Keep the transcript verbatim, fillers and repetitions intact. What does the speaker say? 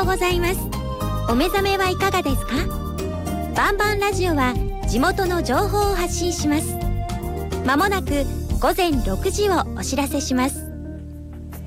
ございます。お目覚めはいかがですか？バンバンラジオは地元の情報を発信します。まもなくごぜんろくじをお知らせします。